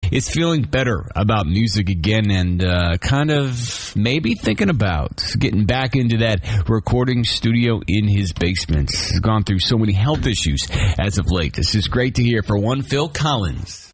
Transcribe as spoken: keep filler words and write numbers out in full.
is feeling better about music again and uh, kind of maybe thinking about getting back into that recording studio in his basement. He's gone through so many health issues as of late. This is great to hear. For one, Phil Collins.